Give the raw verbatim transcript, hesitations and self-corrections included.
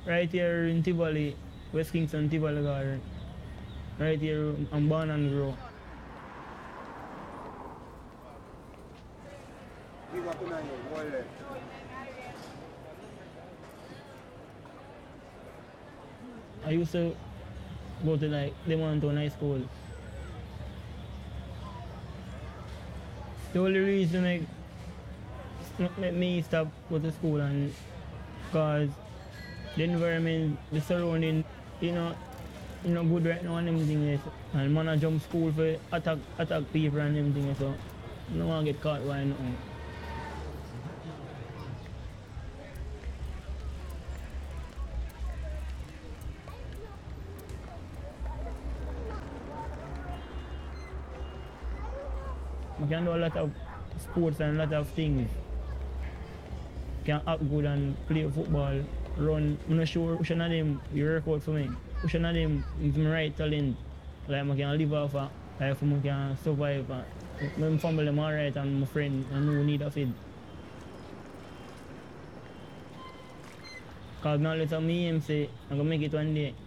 right here in Tivoli, West Kingston, Tivoli Garden. Right here, I'm born and grow. I used to go to like Demonton High School. The only reason like make me stop go to school and cause the environment, the surrounding, you know, you know good right now and them things. And man I jump school for attack attack people and them things, so I don't want to get caught by nothing. I can do a lot of sports and a lot of things. Can act good and play football, run. I'm not sure which one of them you work out for me. Which one of them is my right talent. Like I can live off of, like I can survive. My family am alright and my friend and no need of it. Cause now let me aim say I'm gonna make it one day.